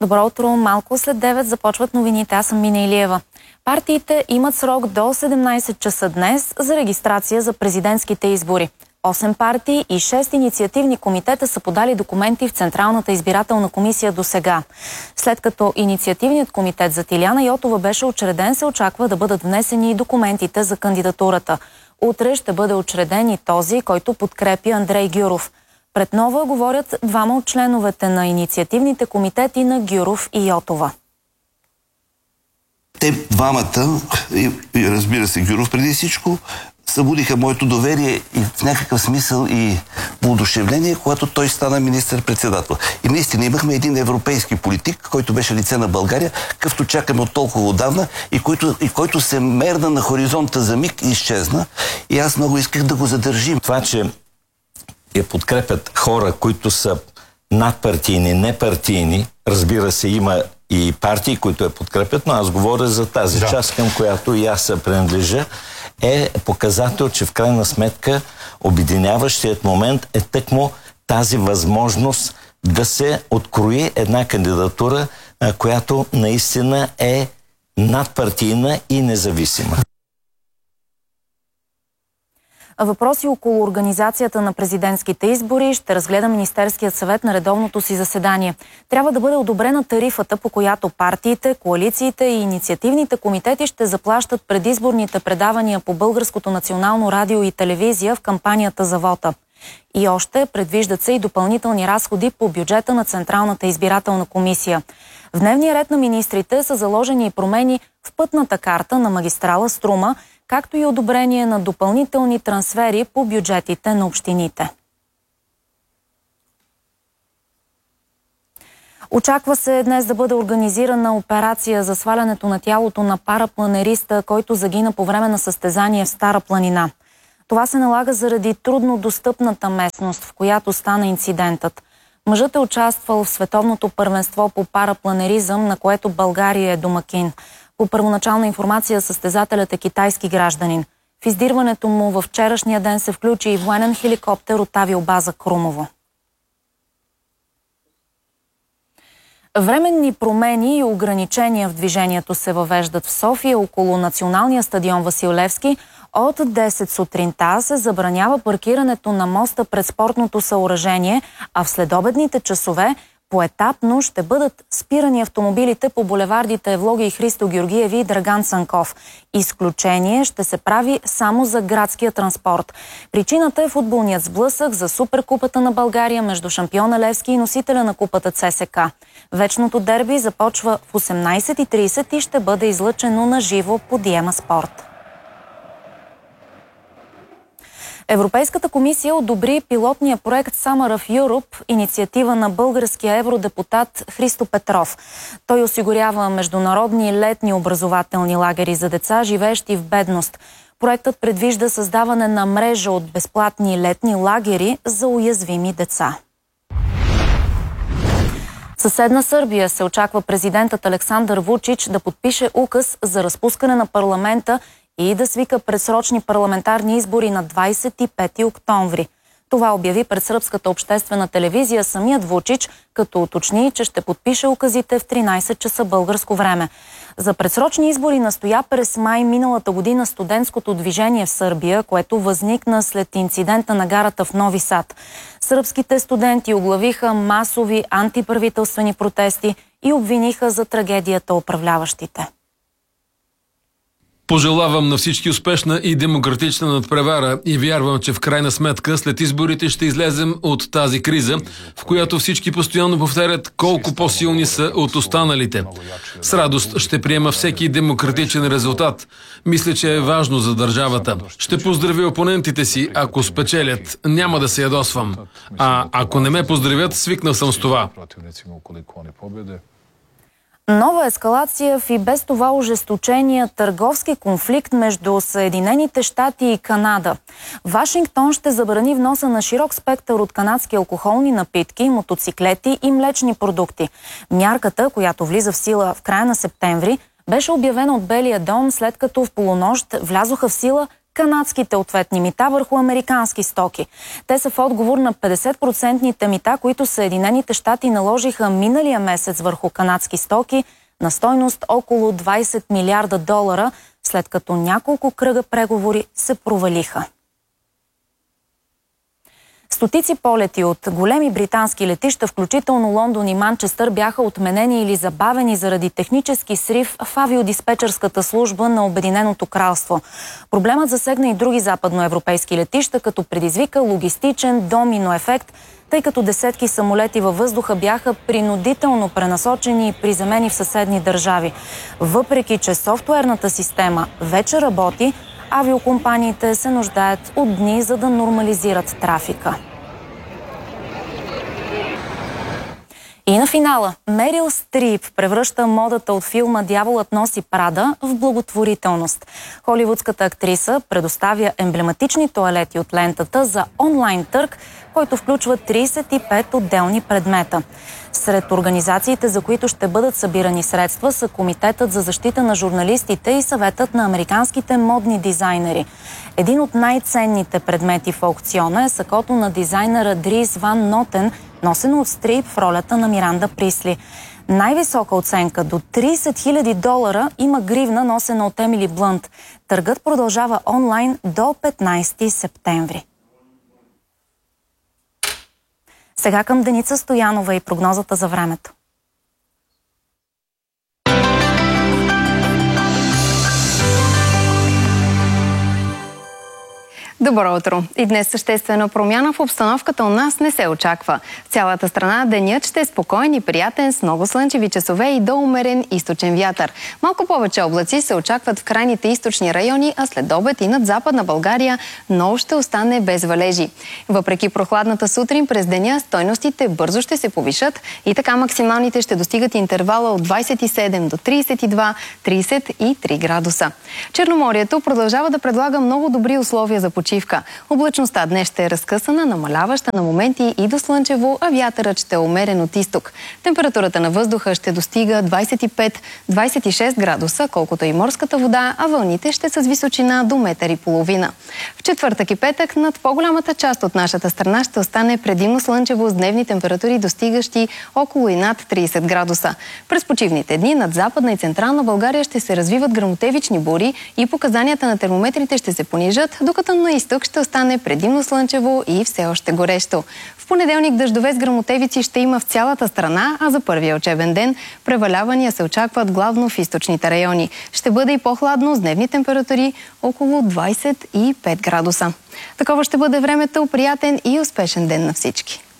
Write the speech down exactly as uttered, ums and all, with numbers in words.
Добро утро! Малко след девет започват новините. Аз съм Мина Илиева. Партиите имат срок до седемнайсет часа днес за регистрация за президентските избори. осем партии и шест инициативни комитета са подали документи в Централната избирателна комисия до сега. След като инициативният комитет за Тиляна Йотова беше учреден, се очаква да бъдат внесени и документите за кандидатурата. Утре ще бъде учреден и този, който подкрепи Андрей Гюров. Пред Нова говорят двама от членовете на инициативните комитети на Гюров и Йотова. Те двамата, и, и разбира се Гюров преди всичко, събудиха моето доверие и в някакъв смисъл и воодушевление, когато той стана министър-председател. И наистина имахме един европейски политик, който беше лице на България, къвто чакаме от толкова отдавна и който, и който се мерна на хоризонта за миг и изчезна. И аз много исках да го задържим. Това, че я подкрепят хора, които са надпартийни, непартийни, разбира се, има и партии, които я подкрепят, но аз говоря за тази да. част, към която и аз се принадлежа, е показател, че в крайна сметка обединяващият момент е тъкмо тази възможност да се открои една кандидатура, която наистина е надпартийна и независима. Въпроси около организацията на президентските избори ще разгледа Министерският съвет на редовното си заседание. Трябва да бъде одобрена тарифата, по която партиите, коалициите и инициативните комитети ще заплащат предизборните предавания по Българското национално радио и телевизия в кампанията за вота. И още предвиждат се и допълнителни разходи по бюджета на Централната избирателна комисия. В дневния ред на министрите са заложени и промени в пътната карта на магистрала Струма, както и одобрение на допълнителни трансфери по бюджетите на общините. Очаква се днес да бъде организирана операция за свалянето на тялото на парапланериста, който загина по време на състезание в Стара планина. Това се налага заради трудно достъпната местност, в която стана инцидентът. Мъжът е участвал в световното първенство по парапланеризъм, на което България е домакин. По първоначална информация, състезателят е китайски гражданин. В издирването му във вчерашния ден се включи и военен хеликоптер от авиобаза Крумово. Временни промени и ограничения в движението се въвеждат в София около националния стадион Васил Левски. От десет сутринта се забранява паркирането на моста пред спортното съоръжение, а в следобедните часове поетапно ще бъдат спирани автомобилите по булевардите Евлоги и Христо Георгиеви и Драган Цанков. Изключение ще се прави само за градския транспорт. Причината е футболният сблъсък за Суперкупата на България между шампиона Левски и носителя на купата ЦСКА. Вечното дерби започва в осемнайсет и трийсет и ще бъде излъчено на живо по Диема Спорт. Европейската комисия одобри пилотния проект Summer of Europe, инициатива на българския евродепутат Христо Петров. Той осигурява международни летни образователни лагери за деца, живеещи в бедност. Проектът предвижда създаване на мрежа от безплатни летни лагери за уязвими деца. В съседна Сърбия се очаква президентът Александър Вучич да подпише указ за разпускане на парламента и да свика предсрочни парламентарни избори на двайсет и пети октомври. Това обяви пред сръбската обществена телевизия самият Вучич, като уточни, че ще подпише указите в тринайсет часа българско време. За предсрочни избори настоя през май миналата година студентското движение в Сърбия, което възникна след инцидента на гарата в Нови Сад. Сръбските студенти оглавиха масови антиправителствени протести и обвиниха за трагедията управляващите. Пожелавам на всички успешна и демократична надпревара и вярвам, че в крайна сметка след изборите ще излезем от тази криза, в която всички постоянно повтарят колко по-силни са от останалите. С радост ще приема всеки демократичен резултат. Мисля, че е важно за държавата. Ще поздравя опонентите си, ако спечелят. Няма да се ядосвам. А ако не ме поздравят, свикнал съм с това. Нова ескалация в и без това ожесточения търговски конфликт между Съединените щати и Канада. Вашингтон ще забрани вноса на широк спектър от канадски алкохолни напитки, мотоциклети и млечни продукти. Мярката, която влиза в сила в края на септември, беше обявена от Белия дом, след като в полунощ влязоха в сила канадските ответни мита върху американски стоки. Те са в отговор на петдесет процента мита, които Съединените щати наложиха миналия месец върху канадски стоки на стойност около двайсет милиарда долара, след като няколко кръга преговори се провалиха. Стотици полети от големи британски летища, включително Лондон и Манчестър, бяха отменени или забавени заради технически срив в авиодиспетчерската служба на Обединеното кралство. Проблемът засегна и други западноевропейски летища, като предизвика логистичен домино ефект, тъй като десетки самолети във въздуха бяха принудително пренасочени и приземени в съседни държави. Въпреки че софтуерната система вече работи, авиокомпаниите се нуждаят от дни, за да нормализират трафика. И на финала Мерил Стрип превръща модата от филма «Дяволът носи Прада» в благотворителност. Холивудската актриса предоставя емблематични тоалети от лентата за онлайн търг, който включва трийсет и пет отделни предмета. Сред организациите, за които ще бъдат събирани средства, са Комитетът за защита на журналистите и Съветът на американските модни дизайнери. Един от най-ценните предмети в аукциона е сакото на дизайнера Дрис Ван Нотен, носено от Стрип в ролята на Миранда Присли. Най-висока оценка до трийсет хиляди долара има гривна, носена от Емили Блънт. Търгът продължава онлайн до петнайсети септември. Сега към Деница Стоянова и прогнозата за времето. Добро утро! И днес съществена промяна в обстановката у нас не се очаква. В цялата страна денят ще е спокоен и приятен с много слънчеви часове и до умерен източен вятър. Малко повече облаци се очакват в крайните източни райони, а след обед и над Западна България нощ ще остане без валежи. Въпреки прохладната сутрин през деня, стойностите бързо ще се повишат и така максималните ще достигат интервала от двайсет и седем до трийсет и два - трийсет и три градуса. Черноморието продължава да предлага много добри условия за почивка. Облачността днес ще е разкъсана, намаляваща на моменти и до слънчево, а вятърът ще е умерен от изток. Температурата на въздуха ще достига двайсет и пет - двайсет и шест градуса, колкото и морската вода, а вълните ще са с височина до метър и половина. В четвъртък и петък над по-голямата част от нашата страна ще остане предимно слънчево с дневни температури, достигащи около и над трийсет градуса. През почивните дни над Западна и Централна България ще се развиват гръмотевични бури и показанията на термометрите ще се понижат, докато на изток ще остане предимно слънчево и все още горещо. В понеделник дъждове с гръмотевици ще има в цялата страна, а за първия учебен ден превалявания се очакват главно в източните райони. Ще бъде и по-хладно с дневни температури около двайсет и пет градуса. Такова ще бъде времето, приятен и успешен ден на всички!